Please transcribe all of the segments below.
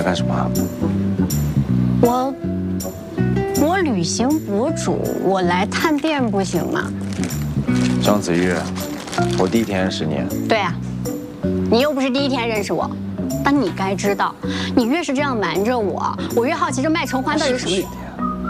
在干什么？ 我旅行博主，我来探店不行吗？ 张子玉，我第一天认识你。 对啊，你又不是第一天认识我，但你该知道，你越是这样瞒着我，我越好奇这麦承欢到底是什么人。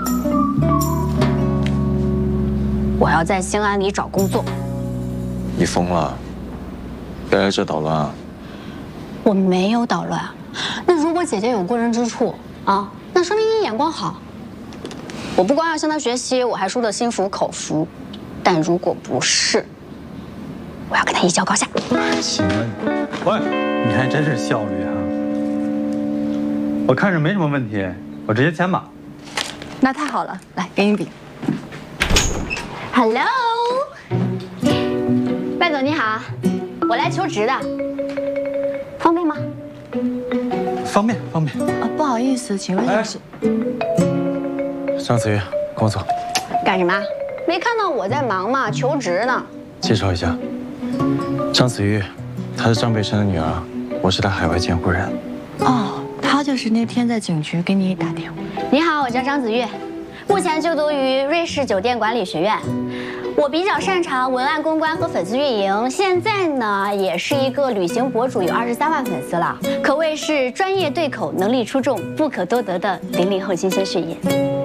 我要在兴安里找工作。 你疯了？别来这捣乱啊！ 我没有捣乱。那如果姐姐有过人之处啊，那说明你眼光好。我不光要向她学习，我还输得心服口服。但如果不是，我要跟她一较高下。 行啊，喂，你还真是效率哈！我看着没什么问题，我直接签吧。 那太好了，来给你笔。 Hello， 麦总你好，我来求职的，方便吗？ 方便。 啊，不好意思，请问你是？ 张子玉，跟我走。 干什么？没看到我在忙吗？求职呢。 介绍一下，张子玉，她是张北辰的女儿，我是她海外监护人。 哦，他就是那天在警局给你打电话。 你好，我叫张子玉，目前就读于瑞士酒店管理学院。我比较擅长文案公关和粉丝运营，现在呢也是一个旅行博主，有23万粉丝了，可谓是专业对口、能力出众、不可多得的00后新鲜血液。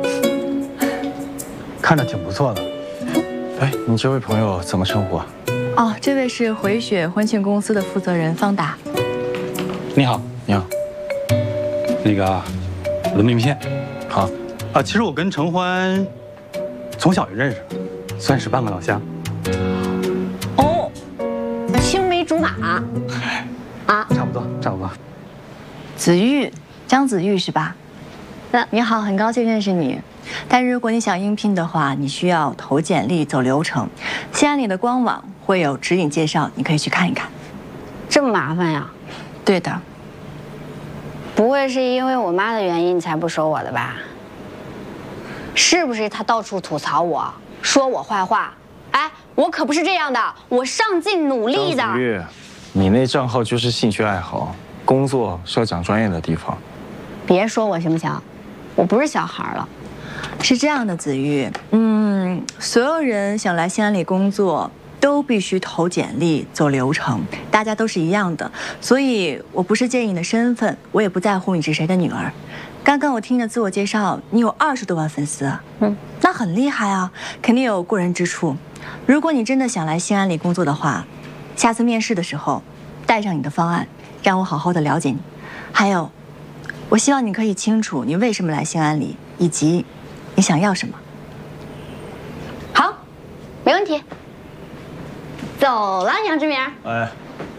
看着挺不错的。 哎，你这位朋友怎么称呼啊？ 哦，这位是回雪婚庆公司的负责人方达。 你好， 你好。 那个，我的名片。 好。 啊，其实我跟承欢从小就认识，算是半个老乡。 哦，青梅竹马啊？ 差不多。 子玉，张子玉是吧？你好，很高兴认识你。但如果你想应聘的话，你需要投简历走流程。兴安里的官网会有指引介绍，你可以去看一看。 这么麻烦呀？ 对的。 不会是因为我妈的原因你才不收我的吧？是不是她到处吐槽我，说我坏话？哎，我可不是这样的，我上进努力的。 张子玉，你那账号就是兴趣爱好，工作是要讲专业的地方。 别说我行不行？我不是小孩了。 是这样的，子玉，所有人想来兴安里工作，都必须投简历走流程，大家都是一样的。所以我不是介意你的身份，我也不在乎你是谁的女儿。刚刚我听的自我介绍，你有20多万粉丝，那很厉害啊，肯定有过人之处。如果你真的想来兴安里工作的话，下次面试的时候带上你的方案，让我好好的了解你。还有，我希望你可以清楚你为什么来兴安里，以及你想要什么。 好，没问题。走了，杨志明。 哎。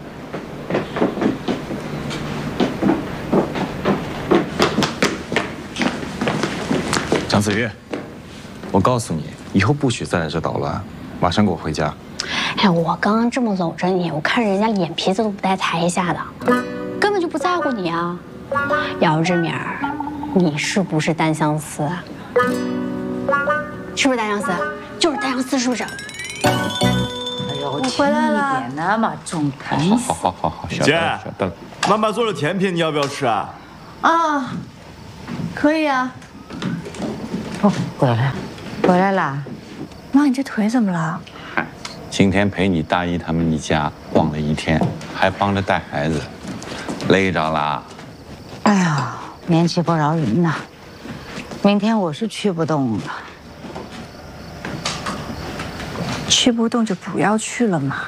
张子玉，我告诉你，以后不许再来这捣乱，马上给我回家。 哎，我刚刚这么搂着你，我看人家脸皮子都不带抬一下的，根本就不在乎你啊。姚志明，你是不是单相思啊？是不是单相思？就是单相思，是不是？ 哎呦， 我回来了。 轻一点那么重，疼死！ 好， 姐，妈妈做的甜品你要不要吃啊？ 啊，可以啊。 哦，回来啦。 妈，你这腿怎么了？ 今天陪你大姨他们一家逛了一天，还帮着带孩子，累着啦。 哎呀，年纪不饶人呐，明天我是去不动了。 去不动就不要去了嘛。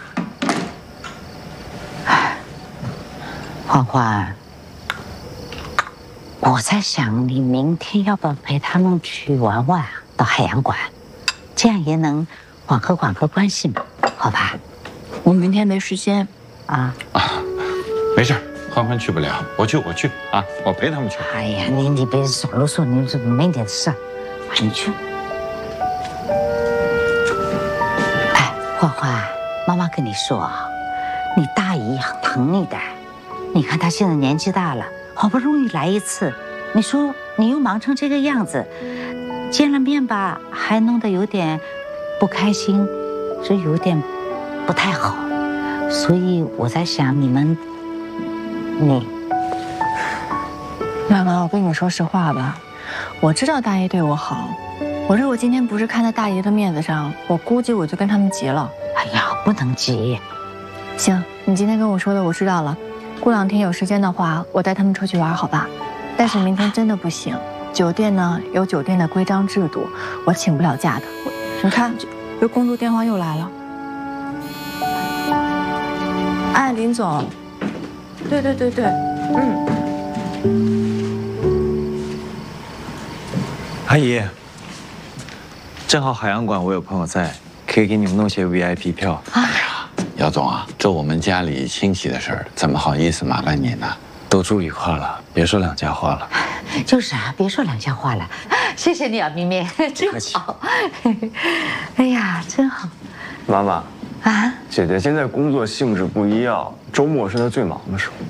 哎，欢欢，我在想你明天要不要陪他们去玩玩啊？到海洋馆，这样也能缓和关系嘛，好吧？ 我明天没时间啊。 没事，欢欢去不了，我去啊，我陪他们去。 哎呀，你别少啰嗦，你这没点事，你去。哎，欢欢，妈妈跟你说啊，你大姨很疼你的，你看她现在年纪大了，好不容易来一次，你说你又忙成这个样子，见了面吧，还弄得有点不开心，这有点不太好，所以我在想你。 妈妈，我跟你说实话吧，我知道大姨对我好，我如果今天不是看在大姨的面子上，我估计我就跟他们急了。 哎呀，不能急。 行，你今天跟我说的我知道了，过2天有时间的话，我带他们出去玩，好吧？但是明天真的不行，酒店呢有酒店的规章制度，我请不了假的。你看，这工作电话又来了。哎，林总，对， 阿姨，正好海洋馆我有朋友在，可以给你们弄些 VIP 票。 哎呀，姚总啊，这我们家里亲戚的事儿，怎么好意思麻烦您呢？ 都住一块了，别说两家话了。 就是啊，别说两家话了。谢谢你啊，明明，真好。哎呀，真好。 妈妈啊， 姐姐现在工作性质不一样，周末是她最忙的时候。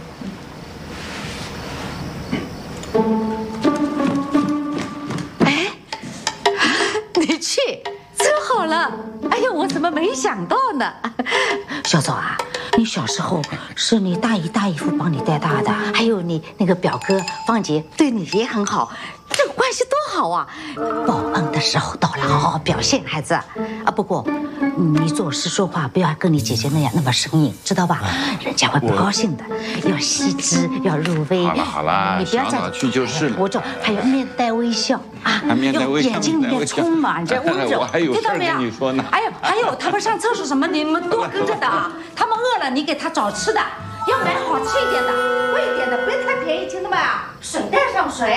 你去，真好了。哎呀，我怎么没想到呢？小枣啊，你小时候是你大姨大姨夫帮你带大的，还有你那个表哥方杰对你也很好，这个关系多好啊！报恩的时候到了，好好表现，孩子。啊，不过你做事说话不要跟你姐姐那样那么生硬，知道吧？人家会不高兴的。要细致，要入微。 好了， 你不要这样去就是了。 我这还要面带微笑啊， 还面带微笑， 眼睛里面充满着温柔。 我还有事儿跟你说呢。 还有，他们上厕所什么，你们多跟着的啊。他们饿了，你给他找吃的，要买好吃一点的，贵一点的，别太便宜，听到没有？水带上水。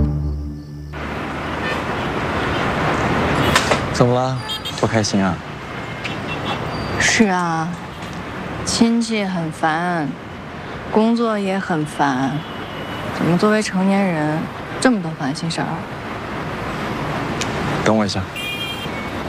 怎么了？不开心啊？ 是啊，亲戚很烦，工作也很烦，怎么作为成年人这么多烦心事儿？ 等我一下。